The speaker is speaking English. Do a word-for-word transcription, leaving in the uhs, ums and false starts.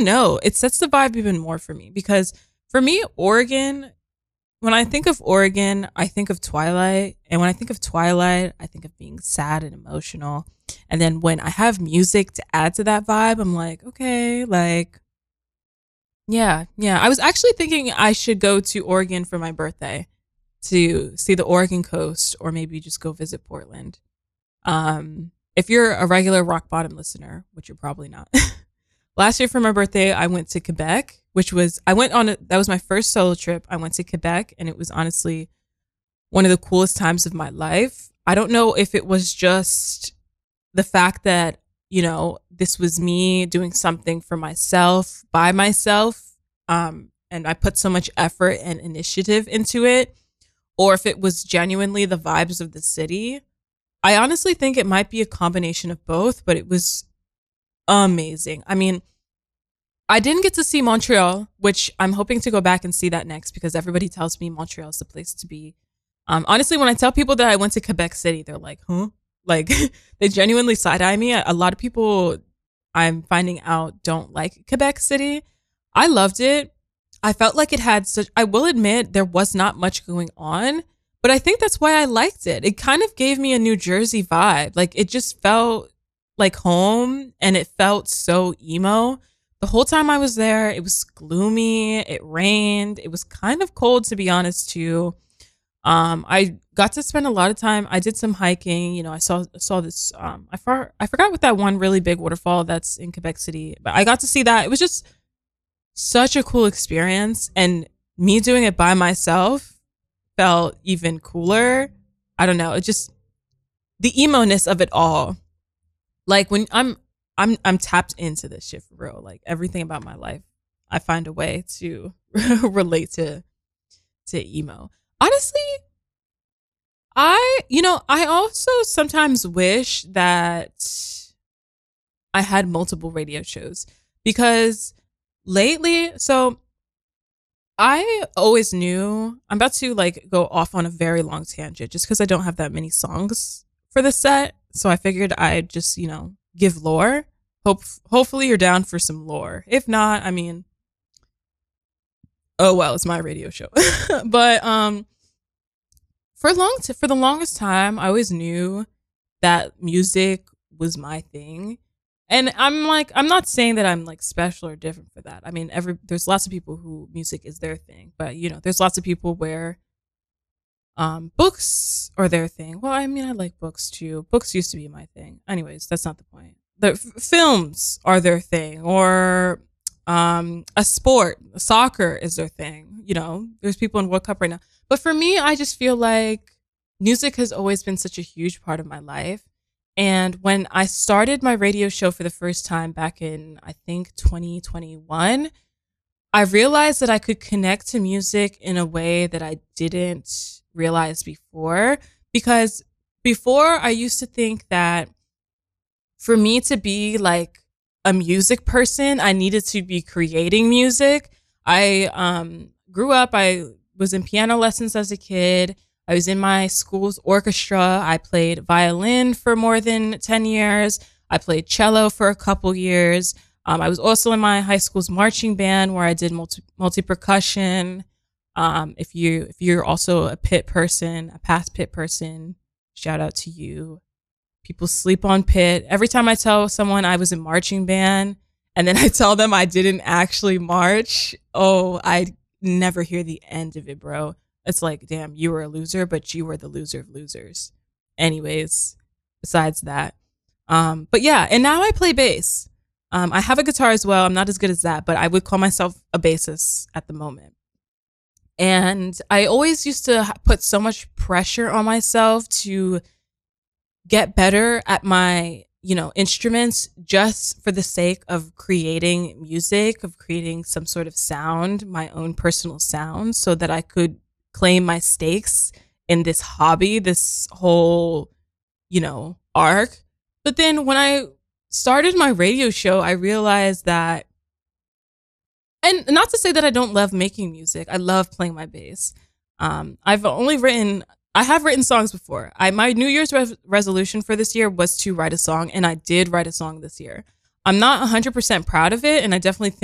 don't know. It sets the vibe even more for me because for me, Oregon, when I think of Oregon, I think of Twilight. And when I think of Twilight, I think of being sad and emotional. And then when I have music to add to that vibe, I'm like, okay, like, yeah, yeah. I was actually thinking I should go to Oregon for my birthday to see the Oregon coast or maybe just go visit Portland. Um, if you're a regular Rock Bottom listener, which you're probably not, last year for my birthday, I went to Quebec, which was, I went on, a, that was my first solo trip. I went to Quebec and it was honestly one of the coolest times of my life. I don't know if it was just the fact that, you know, this was me doing something for myself, by myself, um, and I put so much effort and initiative into it, or if it was genuinely the vibes of the city. I honestly think it might be a combination of both, but it was amazing. I mean, I didn't get to see Montreal, which I'm hoping to go back and see that next because everybody tells me Montreal is the place to be. Um, honestly, when I tell people that I went to Quebec City, they're like, huh? Like, they genuinely side-eye me. A lot of people I'm finding out don't like Quebec City. I loved it. I felt like it had such, I will admit, there was not much going on, but I think that's why I liked it. It kind of gave me a New Jersey vibe. Like, it just felt like home and it felt so emo. The whole time I was there, it was gloomy. It rained. It was kind of cold, to be honest, too. Um, I got to spend a lot of time. I did some hiking. You know, I saw saw this. Um, I for, I forgot what that one really big waterfall that's in Quebec City, but I got to see that. It was just such a cool experience, and me doing it by myself felt even cooler. I don't know. It just the emo-ness of it all. Like when I'm I'm I'm tapped into this shit for real. Like everything about my life, I find a way to relate to to emo. Honestly, I, you know, I also sometimes wish that I had multiple radio shows because lately, so I always knew I'm about to like go off on a very long tangent just because I don't have that many songs for the set. So I figured I'd just, you know, give lore. Hope, hopefully you're down for some lore. If not, I mean, oh well, it's my radio show. But um for long t- for the longest time I always knew that music was my thing. And I'm like, I'm not saying that I'm like special or different for that. I mean, every there's lots of people who music is their thing, but you know, there's lots of people where um books are their thing. Well, I mean, I like books too. Books used to be my thing. Anyways, that's not the point. The f- films are their thing, or um a sport, soccer is their thing. You know, there's people in World Cup right now. But for me, I just feel like music has always been such a huge part of my life. And when I started my radio show for the first time back in, I think, twenty twenty-one, I realized that I could connect to music in a way that I didn't realize before. Because before, I used to think that for me to be like a music person, I needed to be creating music. I um, grew up, I was in piano lessons as a kid. I was in my school's orchestra. I played violin for more than ten years. I played cello for a couple years. Um, I was also in my high school's marching band where I did multi, multi-percussion. Um, if you, if you're also a pit person, a past pit person, shout out to you. People sleep on pit. Every time I tell someone I was in marching band and then I tell them I didn't actually march, oh, I never hear the end of it, bro. It's like, damn, you were a loser, but you were the loser of losers. Anyways, besides that. Um, but yeah, and now I play bass. Um, I have a guitar as well. I'm not as good as that, but I would call myself a bassist at the moment. And I always used to put so much pressure on myself to get better at my, you know, instruments just for the sake of creating music, of creating some sort of sound, my own personal sound, so that I could claim my stakes in this hobby, this whole, you know, arc. But then when I started my radio show, I realized that, and not to say that I don't love making music, I love playing my bass. Um, I've only written, I have written songs before. I my New Year's res- resolution for this year was to write a song, and I did write a song this year. I'm not one hundred percent proud of it, and I definitely think